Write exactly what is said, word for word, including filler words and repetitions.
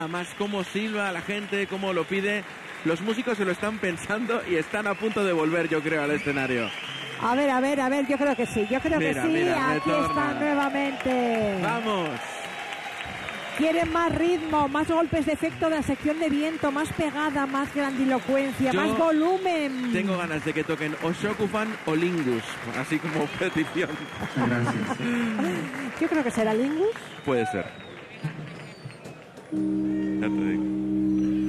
Además, cómo silba la gente, cómo lo pide. Los músicos se lo están pensando y están a punto de volver, yo creo, al escenario. A ver, a ver, a ver, yo creo que sí, yo creo Mira, que sí. mira, Aquí retorna. están nuevamente. ¡Vamos! Quieren más ritmo, más golpes de efecto de la sección de viento, más pegada, más grandilocuencia, Yo más volumen. Tengo ganas de que toquen o Shokufan o Lingus, así como petición. Gracias. Yo creo que será Lingus. Puede ser. Ya te digo.